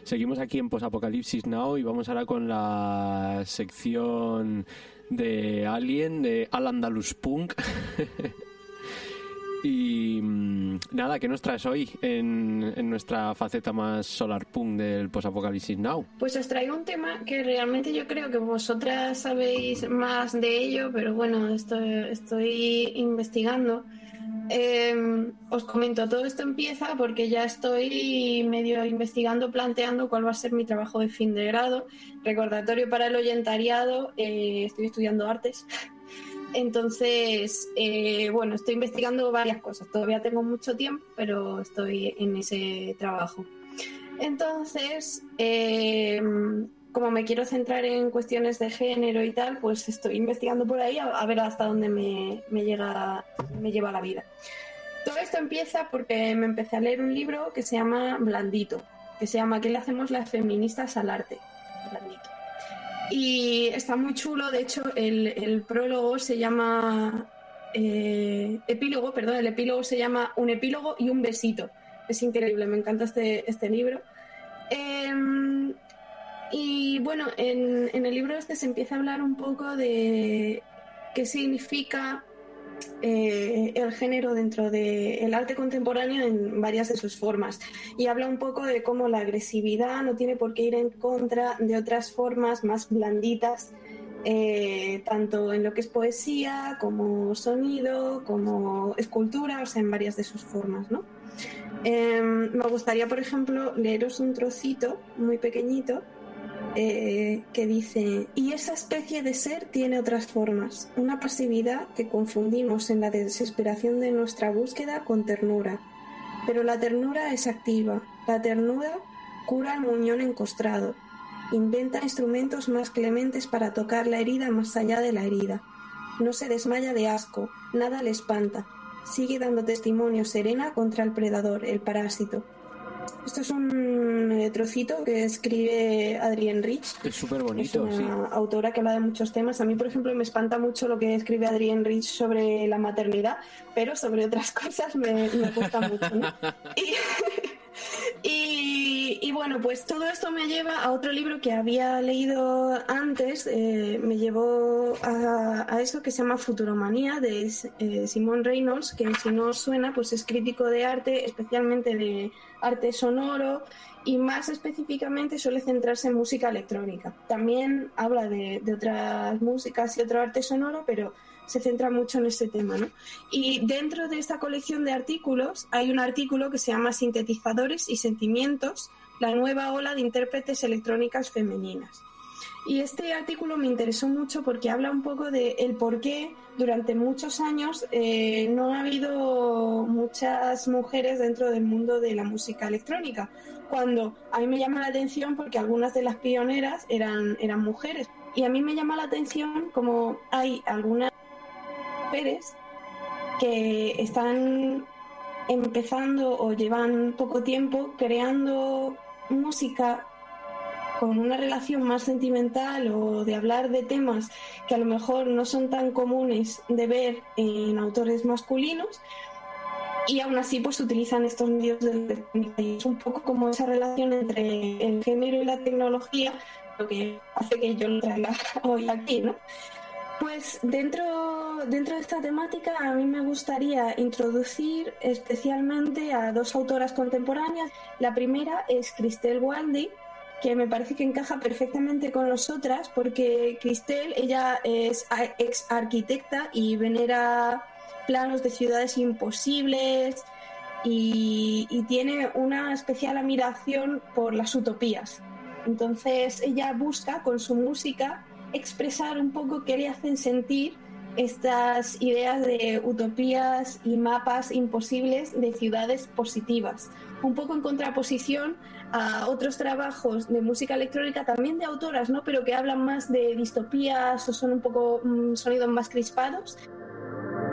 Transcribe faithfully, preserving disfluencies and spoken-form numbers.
Seguimos aquí en Post-Apocalipsis Now y vamos ahora con la sección de Alien, de Al Andalus Punk. Y nada, ¿qué nos traes hoy en, en nuestra faceta más solar punk del Post-Apocalipsis Now? Pues os traigo un tema que realmente yo creo que vosotras sabéis más de ello, pero bueno, estoy, estoy investigando. Eh, os comento, todo esto empieza porque ya estoy medio investigando, planteando cuál va a ser mi trabajo de fin de grado. Recordatorio para el oyentariado, eh, estoy estudiando artes. Entonces, eh, bueno, estoy investigando varias cosas. Todavía tengo mucho tiempo, pero estoy en ese trabajo. Entonces, eh, como me quiero centrar en cuestiones de género y tal, pues estoy investigando por ahí a, a ver hasta dónde me, me, llega, me lleva la vida. Todo esto empieza porque me empecé a leer un libro que se llama Blandito, que se llama ¿Qué le hacemos las feministas al arte? Blandito. Y está muy chulo, de hecho el, el prólogo se llama eh, epílogo, perdón, el epílogo se llama Un epílogo y un besito. Es increíble, me encanta este, este libro. Eh, y bueno, en, en el libro este se empieza a hablar un poco de qué significa Eh, el género dentro del arte contemporáneo en varias de sus formas, y habla un poco de cómo la agresividad no tiene por qué ir en contra de otras formas más blanditas, eh, tanto en lo que es poesía como sonido, como escultura, o sea, en varias de sus formas, ¿no? Eh, me gustaría, por ejemplo, leeros un trocito muy pequeñito Eh, que dice: y esa especie de ser tiene otras formas, una pasividad que confundimos en la desesperación de nuestra búsqueda con ternura, pero la ternura es activa, la ternura cura al muñón encostrado, inventa instrumentos más clementes para tocar la herida más allá de la herida, no se desmaya de asco, nada le espanta, sigue dando testimonio serena contra el predador, el parásito. Esto es un eh, trocito que escribe Adrienne Rich. Es súper bonito, es una sí. autora que habla de muchos temas. A mí, por ejemplo, me espanta mucho lo que escribe Adrienne Rich sobre la maternidad, pero sobre otras cosas me, me gusta mucho, ¿no? Y, y, y bueno, pues todo esto me lleva a otro libro que había leído antes, eh, me llevó a, a eso que se llama Futuromanía, de eh, Simon Reynolds, que si no os suena, pues es crítico de arte, especialmente de arte sonoro, y más específicamente suele centrarse en música electrónica. También habla de, de otras músicas y otro arte sonoro, pero se centra mucho en este tema, ¿no? Y dentro de esta colección de artículos hay un artículo que se llama Sintetizadores y sentimientos, la nueva ola de intérpretes electrónicas femeninas. Y este artículo me interesó mucho porque habla un poco de el por qué durante muchos años eh, no ha habido muchas mujeres dentro del mundo de la música electrónica, cuando a mí me llama la atención porque algunas de las pioneras eran, eran mujeres. Y a mí me llama la atención como hay algunas mujeres que están empezando o llevan poco tiempo creando música con una relación más sentimental o de hablar de temas que a lo mejor no son tan comunes de ver en autores masculinos, y aún así pues utilizan estos medios de electrónica, y es un poco como esa relación entre el género y la tecnología lo que hace que yo lo traiga hoy aquí, ¿no? Pues dentro, dentro de esta temática a mí me gustaría introducir especialmente a dos autoras contemporáneas. La primera es Christelle Waldy, que me parece que encaja perfectamente con nosotras, porque Christelle, ella es ex arquitecta y venera planos de ciudades imposibles y, y tiene una especial admiración por las utopías. Entonces ella busca con su música expresar un poco qué le hacen sentir estas ideas de utopías y mapas imposibles de ciudades positivas, un poco en contraposición a otros trabajos de música electrónica, también de autoras, ¿no? Pero que hablan más de distopías o son un poco mmm, sonidos más crispados.